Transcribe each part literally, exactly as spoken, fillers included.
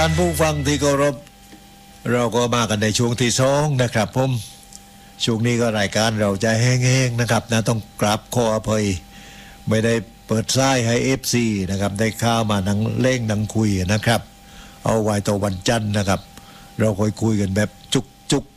ท่านผู้ฟังที่เคารพเราก็มากันในช่วงที่สองนะครับผมช่วงนี้ก็รายการเราจะแห้งๆนะครับนะต้องกราบขออภัยไม่ได้เปิดซ้ายให้ เอฟ ซี นะครับได้ข้าวมานังเล่งนังคุยนะครับเอาไว้ต่อวันจันทร์นะครับเราค่อยคุยกันแบบจุกจุก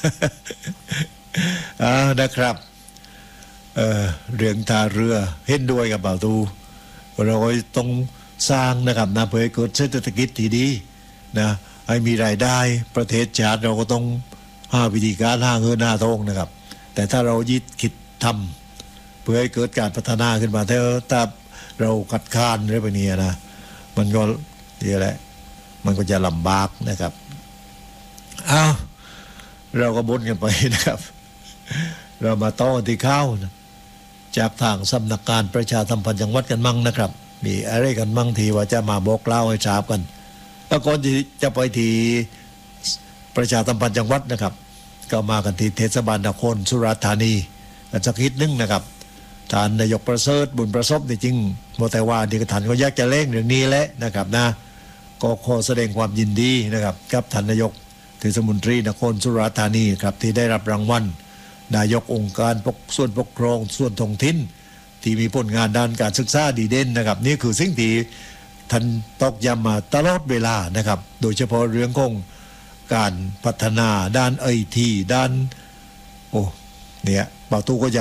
อ่านะครับเอ่อเรื่องท่าเรือเห็นด้วยกับบ่าวตูเราก็ต้องสร้างนะครับนะเพื่อให้เกิดเศรษฐกิจที่ดีนะให้มีรายได้ประเทศชาติเราก็ต้องหาวิธีการหาเงินหาทองนะครับแต่ถ้าเรายึดคิดทำเพื่อให้เกิดการพัฒนาขึ้นมาถ้าถ้าเราขัดข้านอะไรแบบนี้นะมันก็เดี๋ยวแหละมันก็จะลำบากนะครับอ้าวเราก็บ่นกันไปนะครับเรามาต่อที่ข้าวนะจากทางสำนักงานประชาสัมพันธ์จังหวัดกันมั่งนะครับมีอะไรกันมั่งที่ว่าจะมาบอกเล่าให้ทราบกันแล้วก่อนที่จะไปที่ประชาสัมพันธ์จังหวัดนะครับก็มากันที่เทศบาลนครสุราษฎร์ธานีกันสักนิดนึงนะครับท่านนายกประเสริฐบุญประสบจริงๆโมแต่ว่าดีกท่านก็อยากจะเล่งเรื่องนี้แหละนะครับนะก็ขอแสดงความยินดีนะครับกับท่านนายกเทศมนตรีนครสุราษฎร์ธานีครับที่ได้รับรางวัลนายกองค์การปกส่วนปกครองส่วนท้องถิ่นที่มีผลงานด้านการศึกษาดีเด่นนะครับนี่คือสิ่งที่ท่านตอกย้ำมาตลอดเวลานะครับโดยเฉพาะเรื่องของการพัฒนาด้านไอทีด้านโอ้เนี่ยบ่าวตู้ก็